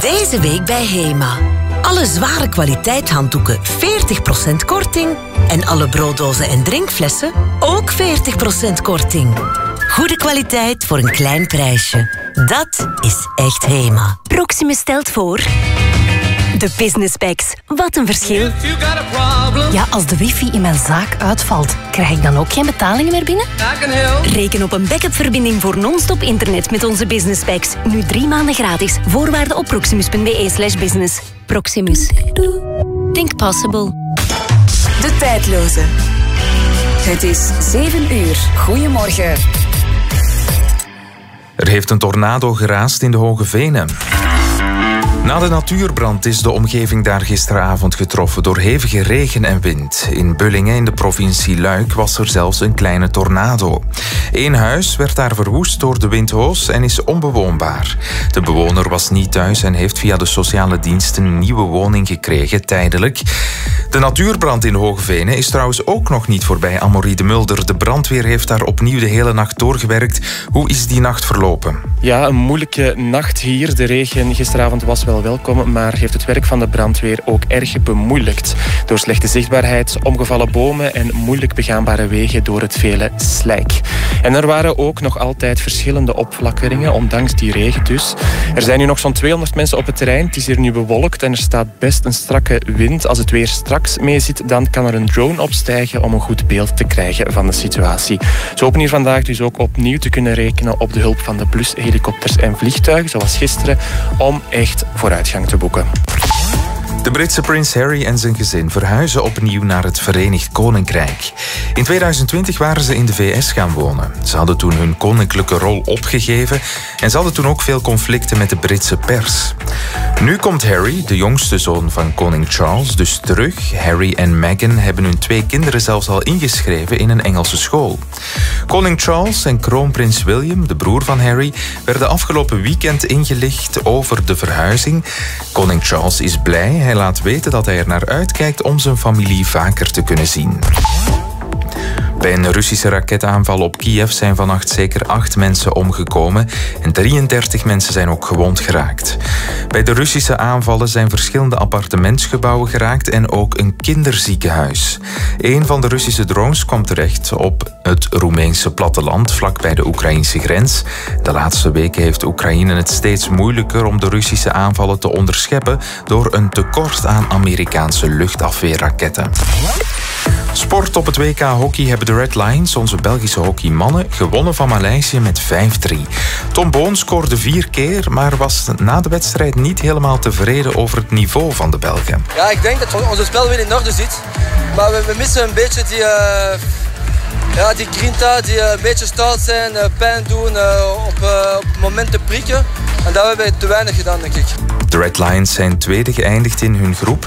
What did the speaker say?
Deze week bij HEMA. Alle zware kwaliteit handdoeken 40% korting. En alle brooddozen en drinkflessen ook 40% korting. Goede kwaliteit voor een klein prijsje. Dat is echt HEMA. Proximus stelt voor... De Business Packs. Wat een verschil. Ja, als de wifi in mijn zaak uitvalt, krijg ik dan ook geen betalingen meer binnen? Reken op een backup-verbinding voor non-stop internet met onze Business Packs. Nu 3 maanden gratis. Voorwaarden op proximus.be/business. Proximus. Think possible. De Tijdloze. Het is 7 uur. Goedemorgen. Er heeft een tornado geraast in de Hoge Venen. Na de natuurbrand is de omgeving daar gisteravond getroffen door hevige regen en wind. In Bullingen in de provincie Luik was er zelfs een kleine tornado. 1 huis werd daar verwoest door de windhoos en is onbewoonbaar. De bewoner was niet thuis en heeft via de sociale diensten een nieuwe woning gekregen, tijdelijk. De natuurbrand in de Hoge Venen is trouwens ook nog niet voorbij. Amorie de Mulder, de brandweer heeft daar opnieuw de hele nacht doorgewerkt. Hoe is die nacht verlopen? Ja, een moeilijke nacht hier. De regen gisteravond was wel welkom, maar heeft het werk van de brandweer ook erg bemoeilijkt. Door slechte zichtbaarheid, omgevallen bomen en moeilijk begaanbare wegen door het vele slijk. En er waren ook nog altijd verschillende opflakkeringen, ondanks die regen dus. Er zijn nu nog zo'n 200 mensen op het terrein. Het is hier nu bewolkt en er staat best een strakke wind. Als het weer straks mee zit, dan kan er een drone opstijgen om een goed beeld te krijgen van de situatie. Ze hopen hier vandaag dus ook opnieuw te kunnen rekenen op de hulp van de plushelikopters en vliegtuigen, zoals gisteren, om echt vooruitgang te boeken. De Britse prins Harry en zijn gezin verhuizen opnieuw naar het Verenigd Koninkrijk. In 2020 waren ze in de VS gaan wonen. Ze hadden toen hun koninklijke rol opgegeven en ze hadden toen ook veel conflicten met de Britse pers. Nu komt Harry, de jongste zoon van koning Charles, dus terug. Harry en Meghan hebben hun 2 kinderen zelfs al ingeschreven in een Engelse school. Koning Charles en kroonprins William, de broer van Harry, werden afgelopen weekend ingelicht over de verhuizing. Koning Charles is blij. Hij laat weten dat hij er naar uitkijkt om zijn familie vaker te kunnen zien. Bij een Russische raketaanval op Kiev zijn vannacht zeker 8 mensen omgekomen en 33 mensen zijn ook gewond geraakt. Bij de Russische aanvallen zijn verschillende appartementsgebouwen geraakt en ook een kinderziekenhuis. Een van de Russische drones kwam terecht op het Roemeense platteland vlakbij de Oekraïnse grens. De laatste weken heeft Oekraïne het steeds moeilijker om de Russische aanvallen te onderscheppen door een tekort aan Amerikaanse luchtafweerraketten. Sport op het WK hockey hebben de Red Lions, onze Belgische hockeymannen, gewonnen van Maleisië met 5-3. Tom Boon scoorde 4 keer, maar was na de wedstrijd niet helemaal tevreden over het niveau van de Belgen. Ja, ik denk dat ons spel weer in orde zit. Maar we missen een beetje die grinta, die een beetje stout zijn, pijn doen, op momenten prikken. En dat hebben we te weinig gedaan, denk ik. De Red Lions zijn tweede geëindigd in hun groep.